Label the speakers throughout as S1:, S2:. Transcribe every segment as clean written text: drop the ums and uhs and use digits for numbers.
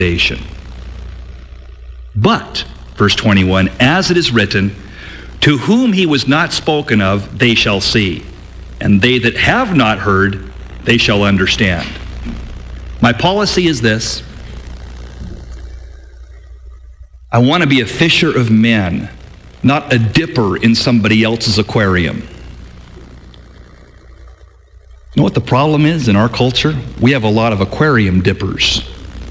S1: But, verse 21, as it is written, to whom he was not spoken of, they shall see, and they that have not heard, they shall understand. My policy is this: I want to be a fisher of men, not a dipper in somebody else's aquarium. You know what the problem is in our culture? We have a lot of aquarium dippers.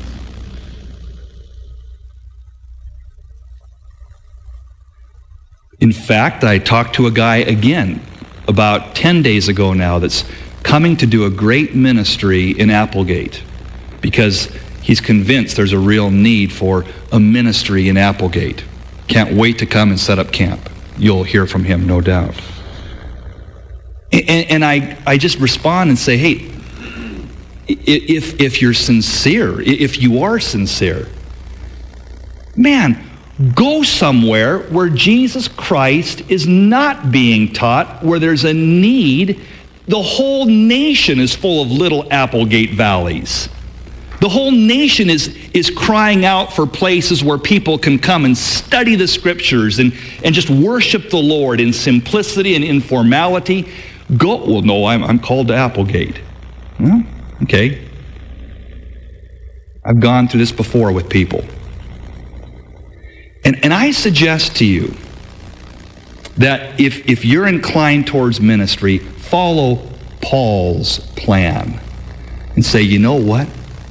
S1: In fact, I talked to a guy again about 10 days ago now that's coming to do a great ministry in Applegate because he's convinced there's a real need for a ministry in Applegate. Can't wait to come and set up camp. You'll hear from him, no doubt. And I just respond and say, hey, if you're sincere, if you are sincere, man, go somewhere where Jesus Christ is not being taught, where there's a need. The whole nation is full of little Applegate valleys. The whole nation is crying out for places where people can come and study the Scriptures and just worship the Lord in simplicity and informality. Go, well, no, I'm called to Applegate. Well, okay. I've gone through this before with people. And I suggest to you that if you're inclined towards ministry, follow Paul's plan and say, you know what?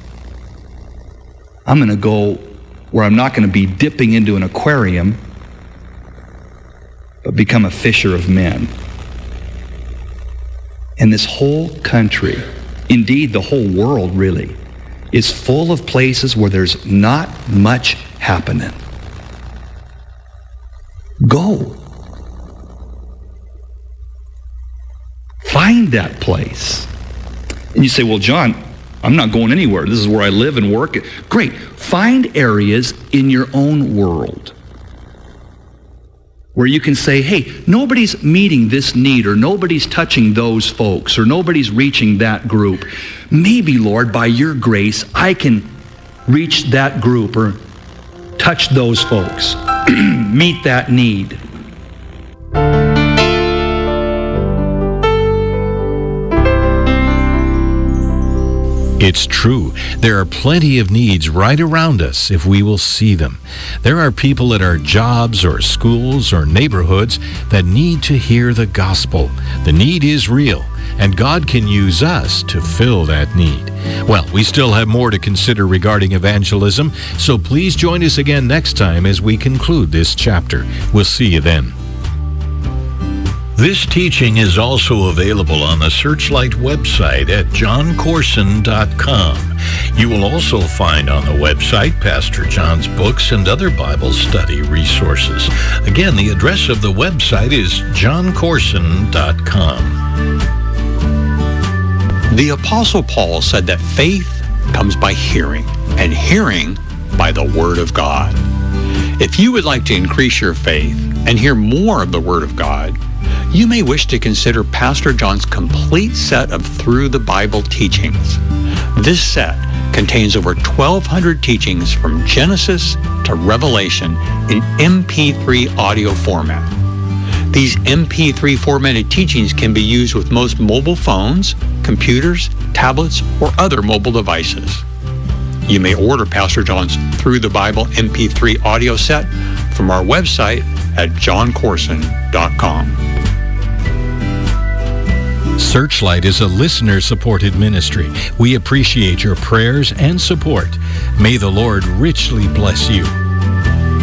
S1: I'm going to go where I'm not going to be dipping into an aquarium, but become a fisher of men. And this whole country, indeed the whole world really, is full of places where there's not much happening. Go. Find that place. And you say, well, John, I'm not going anywhere. This is where I live and work. Great. Find areas in your own world where you can say, hey, nobody's meeting this need, or nobody's touching those folks, or nobody's reaching that group. Maybe, Lord, by your grace, I can reach that group or touch those folks, meet that need.
S2: It's true. There are plenty of needs right around us if we will see them. There are people at our jobs or schools or neighborhoods that need to hear the gospel. The need is real, and God can use us to fill that need. Well, we still have more to consider regarding evangelism, so please join us again next time as we conclude this chapter. We'll see you then. This teaching is also available on the Searchlight website at johncorson.com. You will also find on the website Pastor John's books and other Bible study resources. Again, the address of the website is johncorson.com.
S3: The Apostle Paul said that faith comes by hearing, and hearing by the Word of God. If you would like to increase your faith and hear more of the Word of God, you may wish to consider Pastor John's complete set of Through the Bible teachings. This set contains over 1,200 teachings from Genesis to Revelation in MP3 audio format. These MP3 formatted teachings can be used with most mobile phones, computers, tablets, or other mobile devices. You may order Pastor John's Through the Bible MP3 audio set from our website at johncorson.com.
S2: Searchlight is a listener-supported ministry. We appreciate your prayers and support. May the Lord richly bless you.